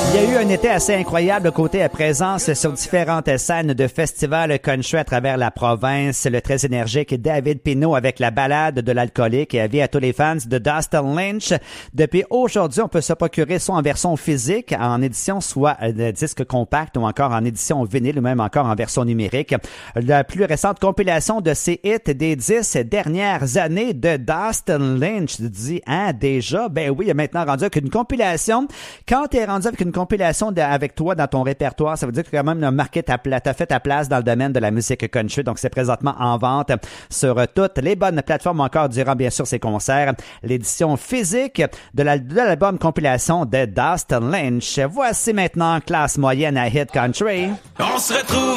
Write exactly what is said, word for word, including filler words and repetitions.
Il y a eu un été assez incroyable côté à présence sur différentes scènes de festivals country à travers la province. Le très énergique David Pinault avec la balade de l'alcoolique et avis à tous les fans de Dustin Lynch. Depuis aujourd'hui, on peut se procurer soit en version physique, en édition soit de disque compact ou encore en édition vinyle ou même encore en version numérique. La plus récente compilation de ses hits des dix dernières années de Dustin Lynch. Tu dis, hein, déjà? Ben oui, il est maintenant rendu avec une compilation. Quand t'es rendu avec une compilation de, avec toi dans ton répertoire, ça veut dire que quand même t'as marqué ta place, t'as fait ta place dans le domaine de la musique country. Donc c'est présentement en vente sur toutes les bonnes plateformes encore durant bien sûr ses concerts. L'édition physique de, la, de l'album compilation de Dustin Lynch. Voici maintenant classe moyenne à Hit Country. On se retrouve